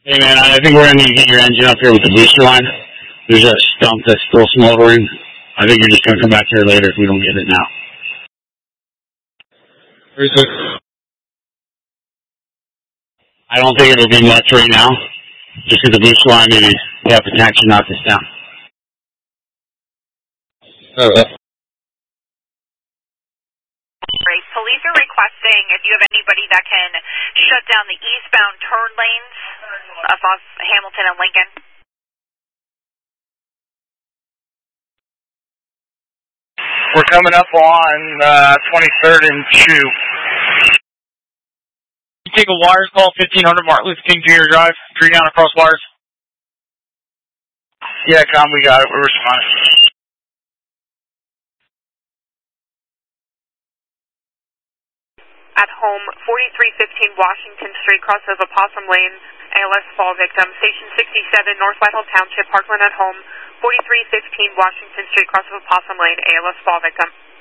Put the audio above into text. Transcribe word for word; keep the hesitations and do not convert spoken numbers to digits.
Hey man, I think we're gonna need to get your engine up here with the booster line. There's a stump that's still smoldering. I think you're just gonna come back here later if we don't get it now. I don't think it'll be much right now. Just because the booster line, maybe we have potential to knock this down. Oh, uh. Great. Police are requesting if you have anybody that can shut down the eastbound turn lanes off Hamilton and Lincoln. We're coming up on uh, twenty-third and two. You take a wires call, fifteen hundred Martin Luther King Junior Drive, three down across wires. Yeah, Com, we got it. We're responding. At home, forty-three fifteen Washington Street, crossover Possum Lane, A L S fall victim. Station sixty-seven, North Whitehall Township, Parkland at home, forty-three fifteen Washington Street, crossover Possum Lane, A L S fall victim.